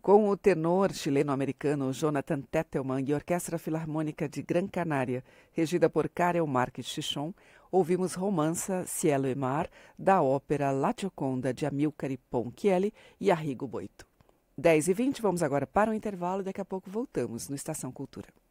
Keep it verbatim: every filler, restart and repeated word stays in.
Com o tenor chileno-americano Jonathan Tettelman e a Orquestra Filarmônica de Gran Canária, regida por Karel Marques Chichon, ouvimos Romanza, Cielo e Mar, da ópera La Gioconda de Amilcare Ponchielli e Arrigo Boito. dez e vinte, vamos agora para o intervalo e daqui a pouco voltamos no Estação Cultura.